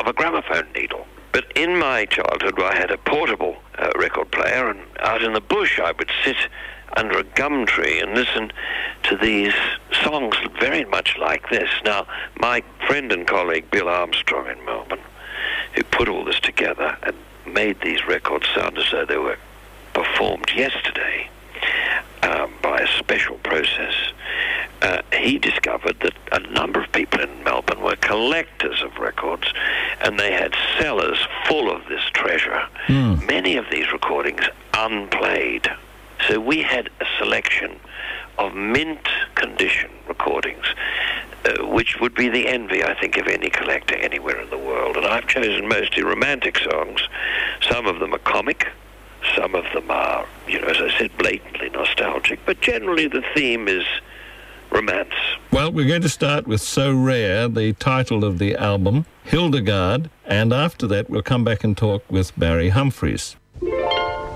of a gramophone needle. But in my childhood, I had a portable record player, and out in the bush I would sit under a gum tree and listen to these songs very much like this. Now, my friend and colleague Bill Armstrong in Melbourne, who put all this together and made these records sound as though they were performed yesterday by a special process, he discovered that a number of people in Melbourne were collectors of records, and they had cellars full of this treasure. Many of these recordings unplayed. So we had a selection of mint condition recordings, which would be the envy, I think, of any collector anywhere in the world. And I've chosen mostly romantic songs. Some of them are comic, some of them are, as I said, blatantly nostalgic, but generally the theme is romance. Well, we're going to start with So Rare, the title of the album, Hildegard, and after that we'll come back and talk with Barry Humphries.